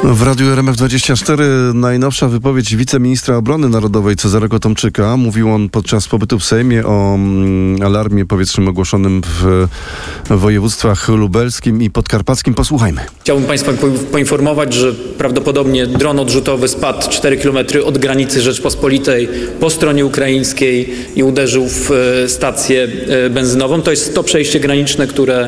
W Radiu RMF24 najnowsza wypowiedź wiceministra obrony narodowej Cezarego Tomczyka. Mówił on podczas pobytu w Sejmie o alarmie powietrznym ogłoszonym w województwach lubelskim i podkarpackim. Posłuchajmy. Chciałbym Państwa poinformować, że prawdopodobnie dron odrzutowy spadł 4 km od granicy Rzeczpospolitej po stronie ukraińskiej i uderzył w stację benzynową. To jest to przejście graniczne, które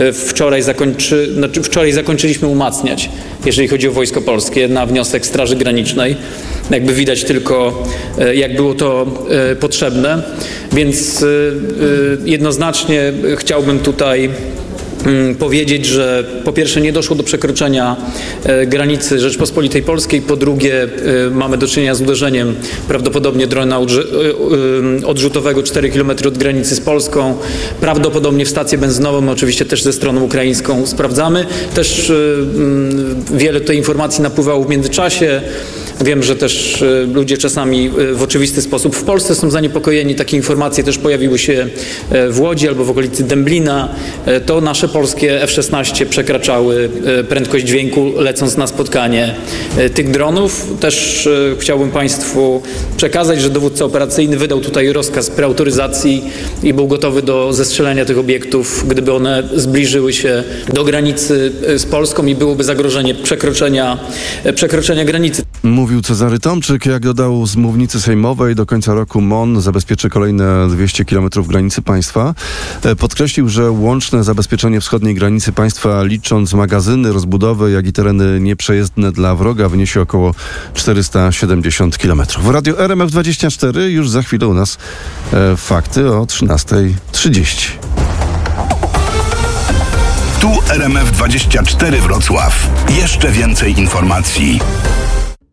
wczoraj zakończyliśmy umacniać, jeżeli chodzi o Wojsko Polskie, na wniosek Straży Granicznej. Jakby widać tylko, jak było to potrzebne. Więc jednoznacznie chciałbym tutaj powiedzieć, że po pierwsze nie doszło do przekroczenia granicy Rzeczpospolitej Polskiej, po drugie mamy do czynienia z uderzeniem prawdopodobnie drona odrzutowego 4 km od granicy z Polską, prawdopodobnie w stację benzynową, oczywiście też ze stroną ukraińską sprawdzamy. Też wiele tutaj informacji napływało w międzyczasie. Wiem, że też ludzie czasami w oczywisty sposób w Polsce są zaniepokojeni. Takie informacje też pojawiły się w Łodzi albo w okolicy Dęblina. To nasze polskie F-16 przekraczały prędkość dźwięku, lecąc na spotkanie tych dronów. Też chciałbym Państwu przekazać, że dowódca operacyjny wydał tutaj rozkaz preautoryzacji i był gotowy do zestrzelenia tych obiektów, gdyby one zbliżyły się do granicy z Polską i byłoby zagrożenie przekroczenia granicy. Mówił Cezary Tomczyk. Jak dodał z mównicy sejmowej, do końca roku MON zabezpieczy kolejne 200 km granicy państwa. Podkreślił, że łączne zabezpieczenie wschodniej granicy państwa, licząc magazyny, rozbudowy, jak i tereny nieprzejezdne dla wroga, wyniesie około 470 km. W Radiu RMF24 już za chwilę u nas fakty o 13:30. Tu RMF24 Wrocław. Jeszcze więcej informacji.